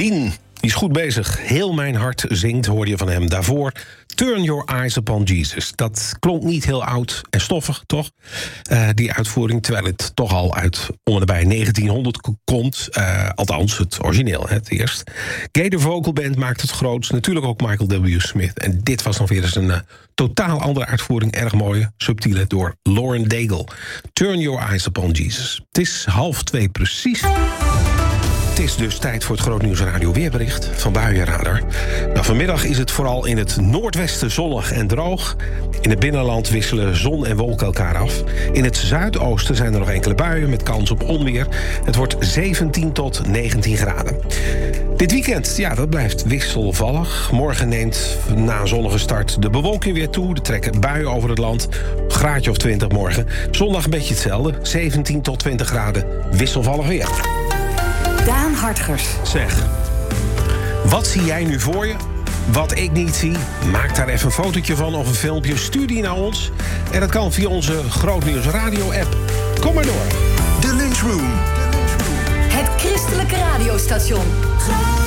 Wien. Die is goed bezig. Heel mijn hart zingt, hoorde je van hem. Daarvoor Turn Your Eyes Upon Jesus. Dat klonk niet heel oud en stoffig, toch? Die uitvoering, terwijl het toch al uit om en nabij 1900 komt. Althans, het origineel, het eerst. Gator Vocal Band maakt het grootst. Natuurlijk ook Michael W. Smith. En dit was nog weer eens een totaal andere uitvoering. Erg mooie, subtiele, door Lauren Daigle. Turn Your Eyes Upon Jesus. Het is 1:30 precies. Het is dus tijd voor het Grootnieuws Radio weerbericht van Buienradar. Nou, vanmiddag is het vooral in het noordwesten zonnig en droog. In het binnenland wisselen zon en wolken elkaar af. In het zuidoosten zijn er nog enkele buien met kans op onweer. Het wordt 17 tot 19 graden. Dit weekend, ja, dat blijft wisselvallig. Morgen neemt na een zonnige start de bewolking weer toe. Er trekken buien over het land. Graadje of 20 morgen. Zondag een beetje hetzelfde. 17 tot 20 graden. Wisselvallig weer. Daan Hartgers. Zeg, wat zie jij nu voor je? Wat ik niet zie? Maak daar even een fotootje van of een filmpje. Stuur die naar ons. En dat kan via onze Grootnieuws Radio-app. Kom maar door. De Lunchroom. Het christelijke radiostation.